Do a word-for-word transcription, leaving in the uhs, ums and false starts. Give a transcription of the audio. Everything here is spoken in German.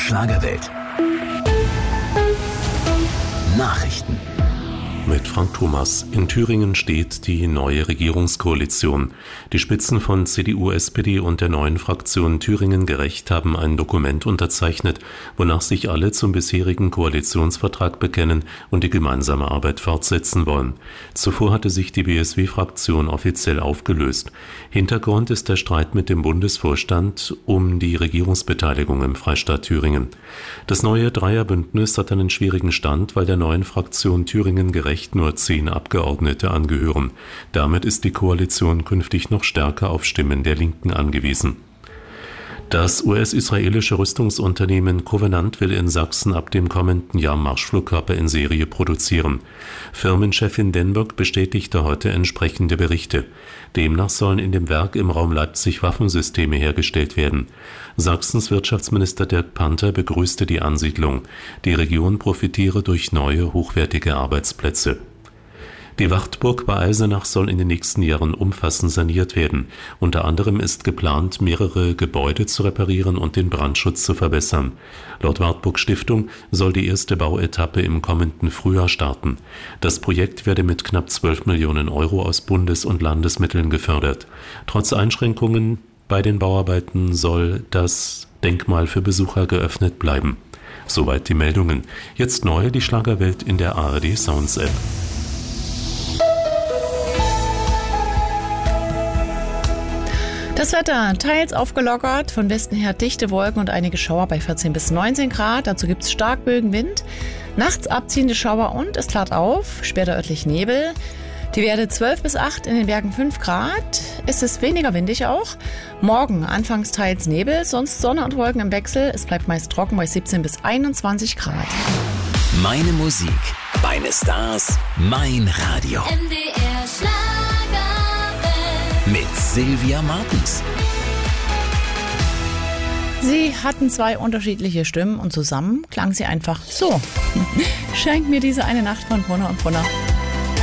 Schlagerwelt. Nachrichten. Mit Frank Thomas. In Thüringen steht die neue Regierungskoalition. Die Spitzen von C D U, S P D und der neuen Fraktion Thüringen Gerecht haben ein Dokument unterzeichnet, wonach sich alle zum bisherigen Koalitionsvertrag bekennen und die gemeinsame Arbeit fortsetzen wollen. Zuvor hatte sich die B S W-Fraktion offiziell aufgelöst. Hintergrund ist der Streit mit dem Bundesvorstand um die Regierungsbeteiligung im Freistaat Thüringen. Das neue Dreierbündnis hat einen schwierigen Stand, weil der neuen Fraktion Thüringen Gerecht nur zehn Abgeordnete angehören. Damit ist die Koalition künftig noch stärker auf Stimmen der Linken angewiesen. Das U S-israelische Rüstungsunternehmen Covenant will in Sachsen ab dem kommenden Jahr Marschflugkörper in Serie produzieren. Firmenchefin Denberg bestätigte heute entsprechende Berichte. Demnach sollen in dem Werk im Raum Leipzig Waffensysteme hergestellt werden. Sachsens Wirtschaftsminister Dirk Panther begrüßte die Ansiedlung. Die Region profitiere durch neue, hochwertige Arbeitsplätze. Die Wartburg bei Eisenach soll in den nächsten Jahren umfassend saniert werden. Unter anderem ist geplant, mehrere Gebäude zu reparieren und den Brandschutz zu verbessern. Laut Wartburg Stiftung soll die erste Bauetappe im kommenden Frühjahr starten. Das Projekt werde mit knapp zwölf Millionen Euro aus Bundes- und Landesmitteln gefördert. Trotz Einschränkungen bei den Bauarbeiten soll das Denkmal für Besucher geöffnet bleiben. Soweit die Meldungen. Jetzt neu die Schlagerwelt in der A R D Sounds App. Das Wetter teils aufgelockert, von Westen her dichte Wolken und einige Schauer bei vierzehn bis neunzehn Grad. Dazu gibt es Starkbögen Wind, nachts abziehende Schauer und es klart auf, später örtlich Nebel. Die Werte zwölf bis acht, in den Bergen fünf Grad. Es ist weniger windig auch. Morgen anfangs teils Nebel, sonst Sonne und Wolken im Wechsel. Es bleibt meist trocken bei siebzehn bis einundzwanzig Grad. Meine Musik, meine Stars, mein Radio. M D R Schlagerwelt Mit Sylvia Martens. Sie hatten zwei unterschiedliche Stimmen und zusammen klang sie einfach so. Schenk mir diese eine Nacht von Brunner und Brunner.